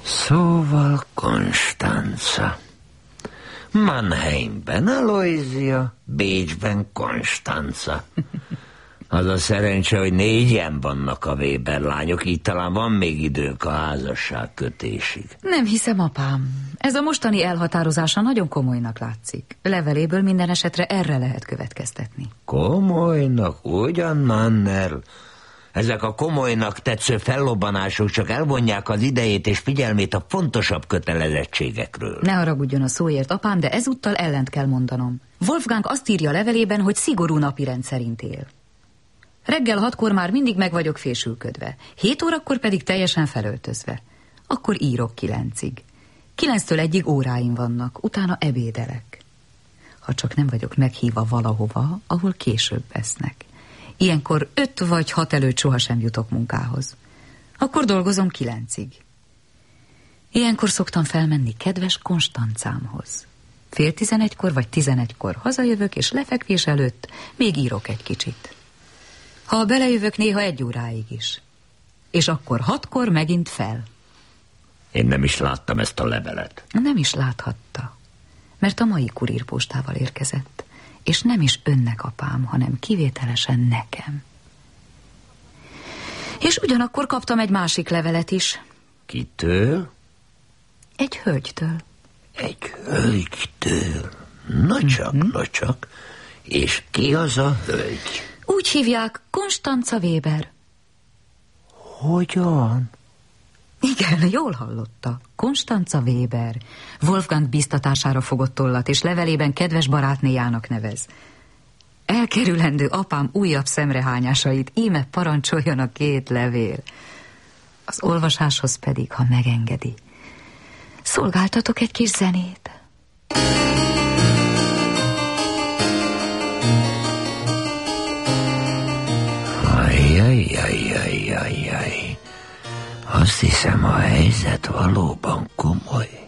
Szóval Konstanza. Mannheimben Aloysia, Bécsben Konstanza. Az a szerencse, hogy 4-en vannak a Weber lányok, így talán van még időnk a házasság kötésig. Nem hiszem, apám. Ez a mostani elhatározása nagyon komolynak látszik. Leveléből minden esetre erre lehet következtetni. Komolynak? Ugyan, Manner? Ezek a komolynak tetsző fellobbanások csak elvonják az idejét és figyelmét a fontosabb kötelezettségekről. Ne haragudjon a szóért, apám, de ezúttal ellent kell mondanom. Wolfgang azt írja levelében, hogy szigorú napirend szerint él. Reggel 6-kor már mindig meg vagyok fésülködve, 7 órakor pedig teljesen felöltözve. Akkor írok 9-ig. 9-től 1-ig óráim vannak, utána ebédelek. Ha csak nem vagyok meghívva valahova, ahol később esznek. Ilyenkor 5 vagy 6 előtt sohasem jutok munkához. Akkor dolgozom 9-ig. Ilyenkor szoktam felmenni kedves Konstancámhoz. 10:30 vagy 11-kor hazajövök, és lefekvés előtt még írok egy kicsit. Ha belejövök, néha 1 óráig is. És akkor 6-kor megint fel. Én nem is láttam ezt a levelet. Nem is láthatta, mert a mai kurírpostával érkezett. És nem is önnek, apám, hanem kivételesen nekem. És ugyanakkor kaptam egy másik levelet is. Kitől? Egy hölgytől. Egy hölgytől? Na csak. És ki az a hölgy? Úgy hívják, Konstanza Weber. Hogyan? Igen, jól hallotta. Konstanza Weber. Wolfgang biztatására fogott tollat, és levelében kedves barátnéjának nevez. Elkerülendő apám újabb szemrehányásait, íme parancsoljon a 2 levél. Az olvasáshoz pedig, ha megengedi, szolgáltatok egy kis zenét. Ajjajjajjajjajjaj. Azt hiszem, a helyzet valóban komoly.